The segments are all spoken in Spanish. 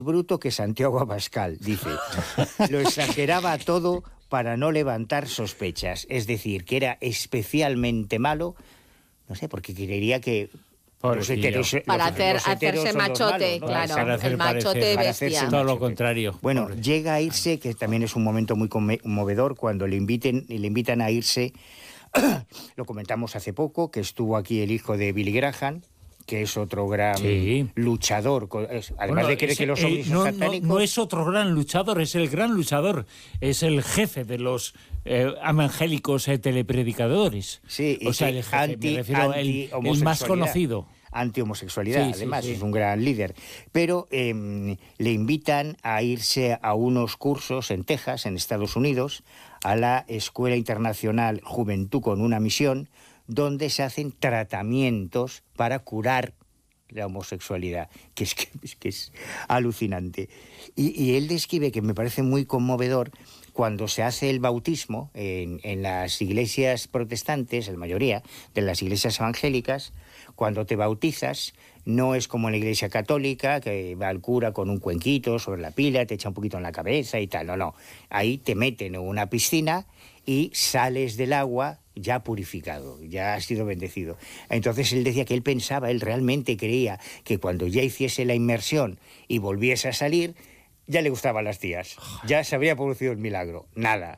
bruto que Santiago Abascal, dice. Lo exageraba todo para no levantar sospechas. Es decir, que era especialmente malo, no sé, porque creería que... Para hacerse machote, malos, ¿no? claro, Para hacer el machote parecer, bestia. Todo lo contrario. Bueno, Pobre. llega a irse, que también es un momento muy conmovedor, cuando le invitan a irse. Lo comentamos hace poco, que estuvo aquí el hijo de Billy Graham, que es otro gran luchador. Además de creer que los hombres son satánicos... No es otro gran luchador, es el gran luchador. Es el jefe de los evangélicos telepredicadores. Sí, o sea, el jefe, me refiero el más conocido. Anti-homosexualidad, Sí, además, sí. es un gran líder. Pero le invitan a irse a unos cursos en Texas, en Estados Unidos, a la Escuela Internacional Juventud con una Misión, donde se hacen tratamientos para curar la homosexualidad, que es alucinante. Y él describe, que me parece muy conmovedor, cuando se hace el bautismo en las iglesias protestantes, la mayoría de las iglesias evangélicas, cuando te bautizas, no es como en la iglesia católica, que va al cura con un cuenquito sobre la pila, te echa un poquito en la cabeza y tal, no. Ahí te meten en una piscina y sales del agua ya purificado, ya has sido bendecido. Entonces él decía que él realmente creía que cuando ya hiciese la inmersión y volviese a salir, ya le gustaban las tías, ya se habría producido el milagro. Nada.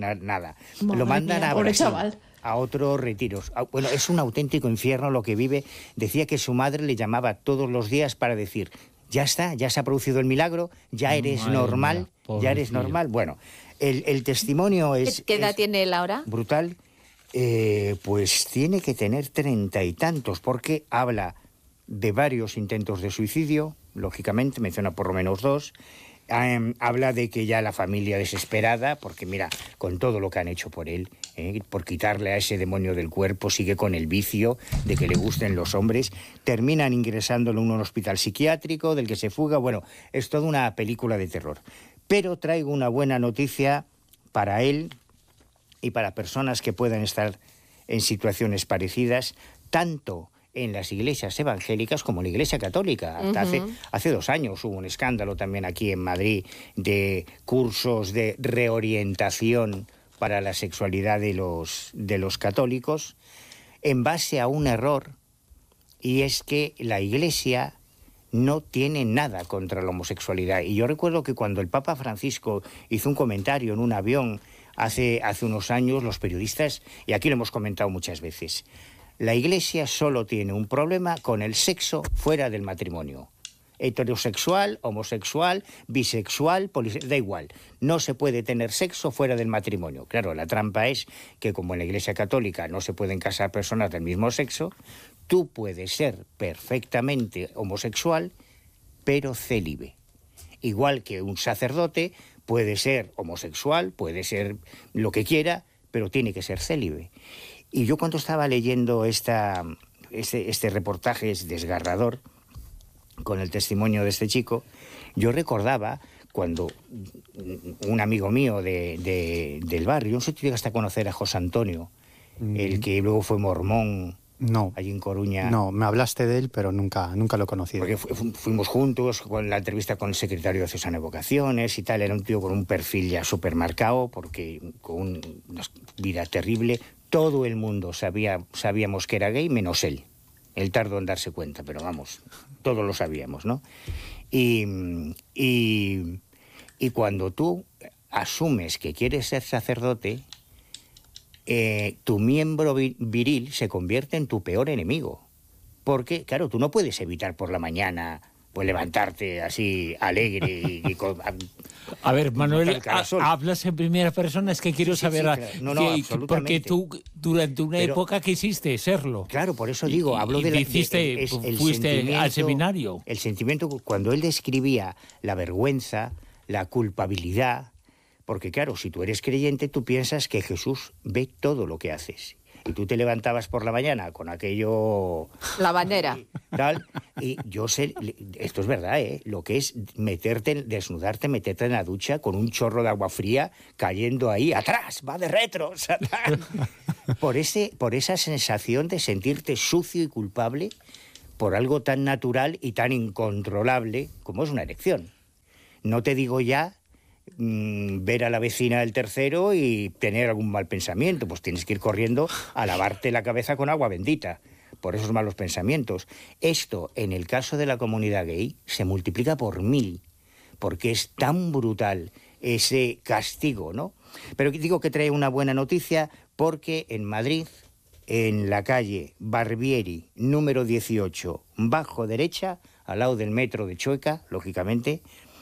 Lo mandan a Brasil, a otros retiros. Bueno, es un auténtico infierno lo que vive. Decía que su madre le llamaba todos los días para decir: ya está, ya se ha producido el milagro, ya eres normal, ya eres normal. Bueno, el testimonio es... ¿Qué edad tiene él ahora? Brutal. Pues tiene que tener 30 y tantos, porque habla de varios intentos de suicidio, lógicamente, menciona por lo menos 2. Habla de que ya la familia desesperada, porque mira, con todo lo que han hecho por él, por quitarle a ese demonio del cuerpo, sigue con el vicio de que le gusten los hombres, terminan ingresándolo en un hospital psiquiátrico del que se fuga. Bueno, es toda una película de terror. Pero traigo una buena noticia para él y para personas que puedan estar en situaciones parecidas, tanto en las iglesias evangélicas como en la Iglesia Católica. Hace 2 años hubo un escándalo también aquí en Madrid de cursos de reorientación para la sexualidad de los católicos, en base a un error, y es que la Iglesia no tiene nada contra la homosexualidad. Y yo recuerdo que cuando el Papa Francisco hizo un comentario en un avión hace unos años, los periodistas, y aquí lo hemos comentado muchas veces, la Iglesia solo tiene un problema con el sexo fuera del matrimonio. Heterosexual, homosexual, bisexual, da igual. No se puede tener sexo fuera del matrimonio. Claro, la trampa es que, como en la Iglesia Católica no se pueden casar personas del mismo sexo, tú puedes ser perfectamente homosexual, pero célibe. Igual que un sacerdote puede ser homosexual, puede ser lo que quiera, pero tiene que ser célibe. Y yo, cuando estaba leyendo este reportaje, es desgarrador, con el testimonio de este chico, yo recordaba cuando un amigo mío del barrio, no sé si tú llegaste a conocer a José Antonio, el que luego fue mormón. No. Allí en Coruña. No, me hablaste de él, pero nunca lo he conocido. Porque fuimos juntos con la entrevista con el secretario de Cesana de Vocaciones y tal. Era un tío con un perfil ya súper marcado, porque con una vida terrible. Todo el mundo sabíamos que era gay, menos él. Él tardó en darse cuenta, pero vamos, todos lo sabíamos, ¿no? Y cuando tú asumes que quieres ser sacerdote, tu miembro viril se convierte en tu peor enemigo. Porque, claro, tú no puedes evitar por la mañana pues levantarte así alegre y a ver, Manuel, hablas en primera persona, es que quiero saber... Claro. No, absolutamente. Porque tú, durante una época, quisiste serlo. Claro, por eso digo, hablo de la... fuiste al seminario. El sentimiento, cuando él describía la vergüenza, la culpabilidad... Porque claro, si tú eres creyente, tú piensas que Jesús ve todo lo que haces. Y tú te levantabas por la mañana con aquello... La bandera. Tal, y yo sé, esto es verdad, lo que es desnudarte, meterte en la ducha con un chorro de agua fría cayendo ahí, atrás, va de retro, Satán. Por esa sensación de sentirte sucio y culpable por algo tan natural y tan incontrolable como es una erección. No te digo ya ver a la vecina del tercero y tener algún mal pensamiento, pues tienes que ir corriendo a lavarte la cabeza con agua bendita por esos malos pensamientos. Esto, en el caso de la comunidad gay, se multiplica por 1000, porque es tan brutal ese castigo, ¿no? Pero digo que trae una buena noticia porque en Madrid, en la calle Barbieri, número 18, bajo derecha, al lado del metro de Chueca, lógicamente,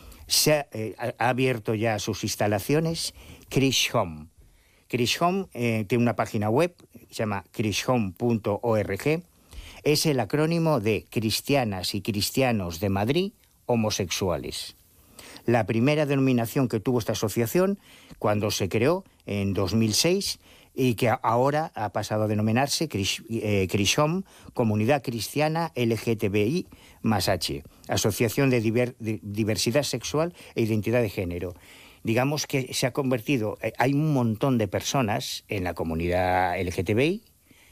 ha abierto ya sus instalaciones Chris Home. Chris Home tiene una página web, se llama chrishome.org. Es el acrónimo de Cristianas y Cristianos de Madrid Homosexuales. La primera denominación que tuvo esta asociación cuando se creó en 2006 y que ahora ha pasado a denominarse CRISHOM, Comunidad Cristiana LGTBI más H, Asociación de Diversidad Sexual e Identidad de Género. Digamos que se ha convertido, hay un montón de personas en la comunidad LGTBI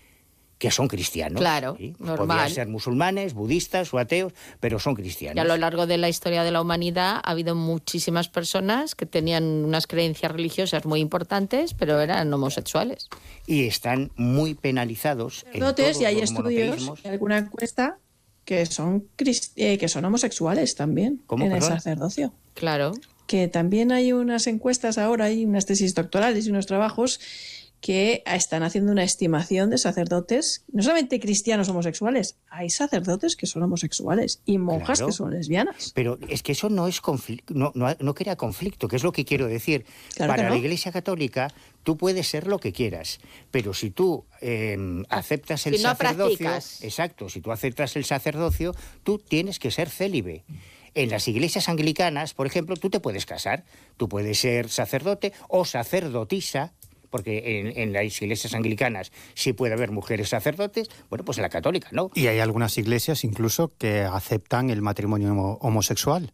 que son cristianos. Claro, ¿sí? normal. Podrían ser musulmanes, budistas o ateos, pero son cristianos. Y a lo largo de la historia de la humanidad ha habido muchísimas personas que tenían unas creencias religiosas muy importantes, pero eran homosexuales. Y están muy penalizados en todos Y hay los estudios, monoteísmos. y alguna encuesta que son homosexuales también ¿Cómo, en el perdón? sacerdocio. Claro. Que también hay unas encuestas ahora, hay unas tesis doctorales y unos trabajos que están haciendo una estimación de sacerdotes, no solamente cristianos homosexuales, hay sacerdotes que son homosexuales y monjas Claro. que son lesbianas. Pero es que eso no es conflicto, no crea conflicto, que es lo que quiero decir. Claro Para que la no. Iglesia Católica, tú puedes ser lo que quieras, pero si tú aceptas el Si no sacerdocio, practicas. exacto, si tú aceptas el sacerdocio, tú tienes que ser célibe. En las iglesias anglicanas, por ejemplo, tú te puedes casar, tú puedes ser sacerdote o sacerdotisa, porque en las iglesias anglicanas sí puede haber mujeres sacerdotes, bueno, pues en la católica no. Y hay algunas iglesias incluso que aceptan el matrimonio homosexual.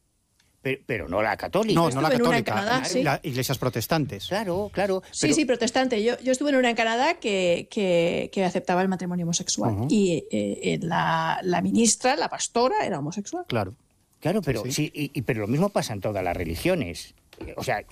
Pero no la católica. No, no la estuve en una en católica, Canadá, sí. las iglesias protestantes. Claro, claro. Sí, pero- sí, protestante. Yo estuve en una en Canadá que aceptaba el matrimonio homosexual. Ujú. Y la ministra, la pastora, era homosexual. Claro. Claro, pero Sí, sí, pero lo mismo pasa en todas las religiones. O sea,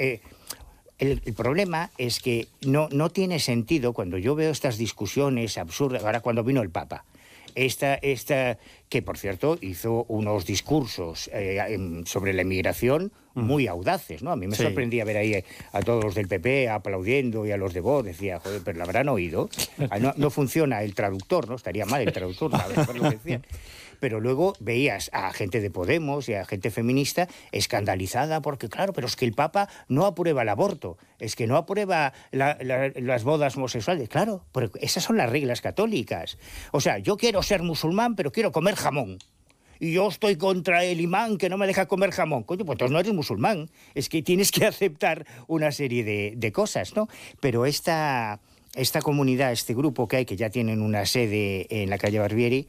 el problema es que no tiene sentido cuando yo veo estas discusiones absurdas. Ahora, cuando vino el Papa, esta que por cierto hizo unos discursos sobre la inmigración muy audaces, ¿no? A mí me Sí. sorprendía ver ahí a todos los del PP aplaudiendo y a los de Vox, decía, joder, pero lo habrán oído. No funciona el traductor, ¿no? Estaría mal el traductor, a ver lo que decían. Pero luego veías a gente de Podemos y a gente feminista escandalizada porque, claro, pero es que el Papa no aprueba el aborto, es que no aprueba las bodas homosexuales. Claro, pero esas son las reglas católicas. O sea, yo quiero ser musulmán, pero quiero comer jamón. Y yo estoy contra el imán que no me deja comer jamón. Coño, pues entonces no eres musulmán. Es que tienes que aceptar una serie de cosas, ¿no? Pero esta comunidad, este grupo que hay, que ya tienen una sede en la calle Barbieri,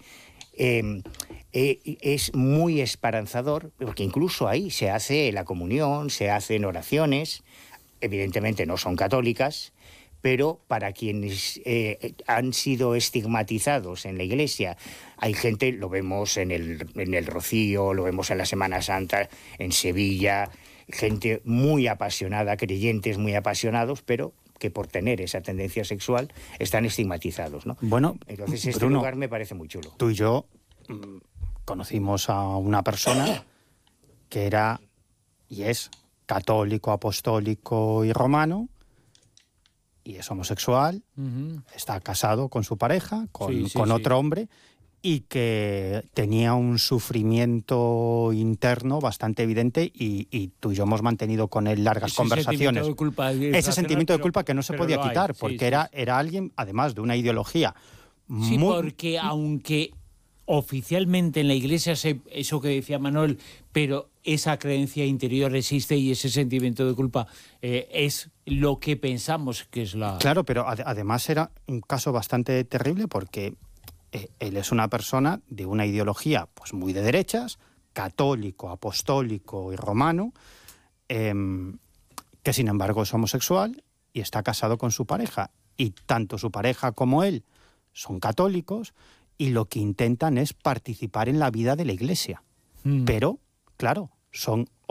es muy esperanzador, porque incluso ahí se hace la comunión, se hacen oraciones, evidentemente no son católicas, pero para quienes han sido estigmatizados en la Iglesia, hay gente, lo vemos en el Rocío, lo vemos en la Semana Santa, en Sevilla, gente muy apasionada, creyentes muy apasionados, pero que por tener esa tendencia sexual están estigmatizados, ¿no? Bueno, Entonces este Bruno, lugar me parece muy chulo. tú y yo conocimos a una persona que era y es católico, apostólico y romano, y es homosexual, está casado con su pareja, con Sí. otro hombre, y que tenía un sufrimiento interno bastante evidente, y tú y yo hemos mantenido con él largas conversaciones. Ese sentimiento de culpa que no se podía quitar, porque era alguien, además de una ideología Sí, muy... porque aunque oficialmente en la Iglesia, eso que decía Manuel, pero esa creencia interior existe y ese sentimiento de culpa es lo que pensamos que es la... Claro, pero además era un caso bastante terrible porque él es una persona de una ideología pues muy de derechas, católico, apostólico y romano, que sin embargo es homosexual y está casado con su pareja. Y tanto su pareja como él son católicos y lo que intentan es participar en la vida de la Iglesia. Pero, claro, son